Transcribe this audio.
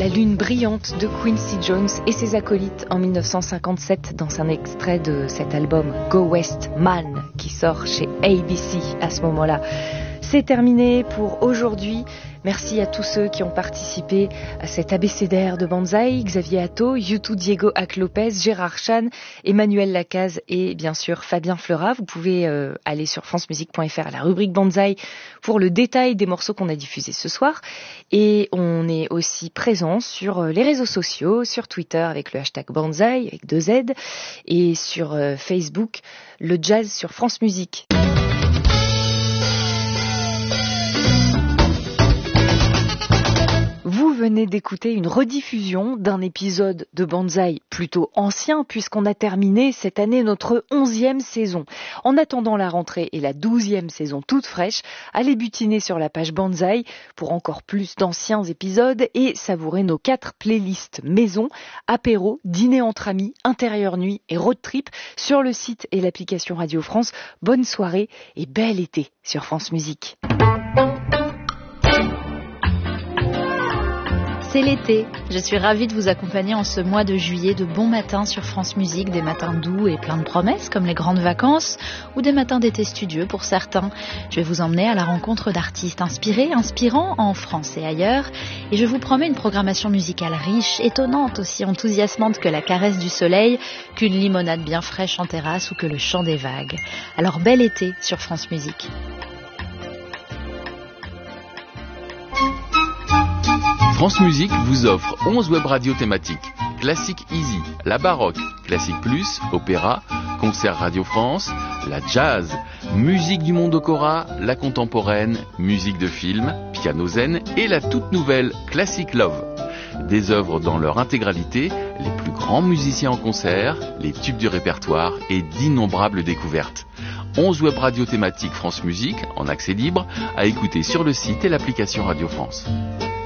La lune brillante de Quincy Jones et ses acolytes en 1957 dans un extrait de cet album Go West Man qui sort chez ABC à ce moment-là. C'est terminé pour aujourd'hui. Merci à tous ceux qui ont participé à cet abécédaire de Banzai, Xavier Atto, Youtou Diego Ac-Lopez, Gérard Chan, Emmanuel Lacaze et bien sûr Fabien Fleurat. Vous pouvez aller sur francemusique.fr à la rubrique Banzai pour le détail des morceaux qu'on a diffusés ce soir. Et on est aussi présent sur les réseaux sociaux, sur Twitter avec le hashtag Banzai avec 2 Z et sur Facebook, le jazz sur France Musique. Vous venez d'écouter une rediffusion d'un épisode de Banzai plutôt ancien puisqu'on a terminé cette année notre 11e saison. En attendant la rentrée et la 12e saison toute fraîche, allez butiner sur la page Banzai pour encore plus d'anciens épisodes et savourer nos 4 playlists maison, apéro, dîner entre amis, intérieur nuit et road trip sur le site et l'application Radio France. Bonne soirée et bel été sur France Musique. C'est l'été. Je suis ravie de vous accompagner en ce mois de juillet de bons matins sur France Musique, des matins doux et pleins de promesses comme les grandes vacances ou des matins d'été studieux pour certains. Je vais vous emmener à la rencontre d'artistes inspirés, inspirants en France et ailleurs et je vous promets une programmation musicale riche, étonnante, aussi enthousiasmante que la caresse du soleil, qu'une limonade bien fraîche en terrasse ou que le chant des vagues. Alors bel été sur France Musique. France Musique vous offre 11 web radios thématiques. Classique Easy, la baroque, Classique Plus, opéra, concert Radio France, la jazz, musique du monde Okora, la contemporaine, musique de film, piano zen et la toute nouvelle Classic Love. Des œuvres dans leur intégralité, les plus grands musiciens en concert, les tubes du répertoire et d'innombrables découvertes. 11 web radios thématiques France Musique, en accès libre, à écouter sur le site et l'application Radio France.